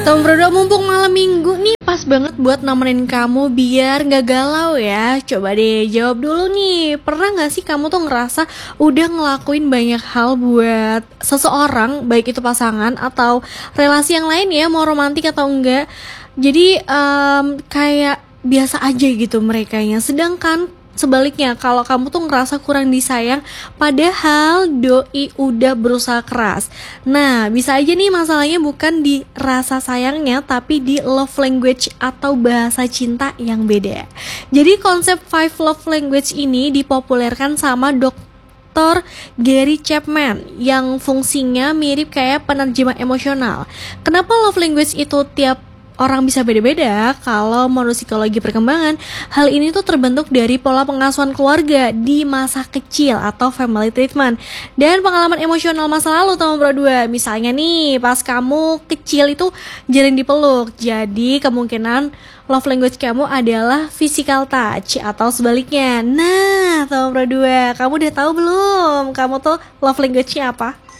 Tom Bro, mumpung malam minggu nih pas banget buat nemenin kamu biar nggak galau ya. Coba deh jawab dulu nih, pernah nggak sih kamu tuh ngerasa udah ngelakuin banyak hal buat seseorang, baik itu pasangan atau relasi yang lain ya, mau romantis atau enggak. Jadi kayak biasa aja gitu merekanya. Sedangkan sebaliknya, kalau kamu tuh ngerasa kurang disayang padahal doi udah berusaha keras. Nah, bisa aja nih masalahnya bukan di rasa sayangnya, tapi di love language atau bahasa cinta yang beda. Jadi konsep five love language ini dipopulerkan sama Dr. Gary Chapman yang fungsinya mirip kayak penerjemah emosional. Kenapa love language itu tiap orang bisa beda-beda? Kalau menurut psikologi perkembangan, hal ini tuh terbentuk dari pola pengasuhan keluarga di masa kecil atau family treatment dan pengalaman emosional masa lalu teman berdua. Misalnya nih, pas kamu kecil itu jarang dipeluk, jadi kemungkinan love language kamu adalah physical touch atau sebaliknya. Nah, teman berdua, kamu udah tahu belum? Kamu tuh love language-nya apa?